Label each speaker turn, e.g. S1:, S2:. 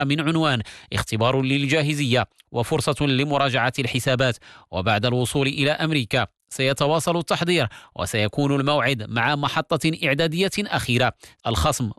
S1: من عنوان اختبار للجاهزية وفرصة لمراجعة الحسابات. وبعد الوصول إلى أمريكا سيتواصل التحضير، وسيكون الموعد مع محطة إعدادية أخيرة. الخصم